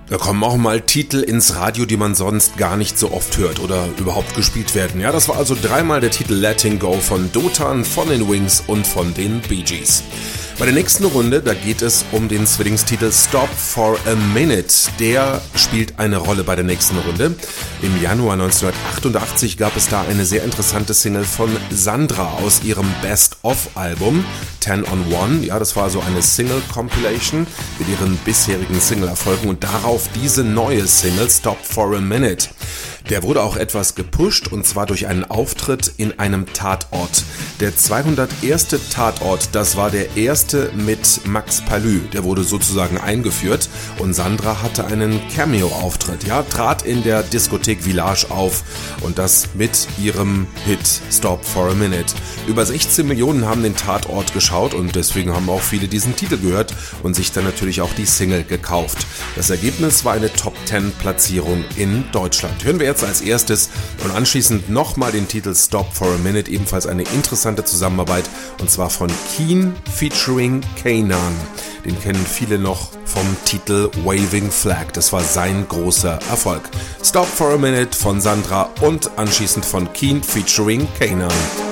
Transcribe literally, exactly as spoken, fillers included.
Da kommen auch mal Titel ins Radio, die man sonst gar nicht so oft hört oder überhaupt gespielt werden. Ja, das war also dreimal der Titel Letting Go von Dotan, von den Wings und von den Bee Gees. Bei der nächsten Runde, da geht es um den Zwillingstitel Stop for a Minute. Der spielt eine Rolle bei der nächsten Runde. Im Januar neunzehnhundertachtundachtzig gab es da eine sehr interessante Single von Sandra aus ihrem Best-of-Album Ten on One. Ja, das war so eine Single-Compilation mit ihren bisherigen Single-Erfolgen und darauf diese neue Single Stop for a Minute. Der wurde auch etwas gepusht und zwar durch einen Auftritt in einem Tatort. Der zweihunderterste Tatort, das war der erste mit Max Palü. Der wurde sozusagen eingeführt und Sandra hatte einen Cameo-Auftritt. Ja, trat in der Diskothek Village auf und das mit ihrem Hit Stop for a Minute. Über sechzehn Millionen haben den Tatort geschaut und deswegen haben auch viele diesen Titel gehört und sich dann natürlich auch die Single gekauft. Das Ergebnis war eine Top zehn Platzierung in Deutschland. Hören wir jetzt als erstes und anschließend nochmal den Titel Stop for a Minute, ebenfalls eine interessante Zusammenarbeit und zwar von Keen featuring Kanan. Den kennen viele noch vom Titel Waving Flag, das war sein großer Erfolg. Stop for a Minute von Sandra und anschließend von Keen featuring Kanan.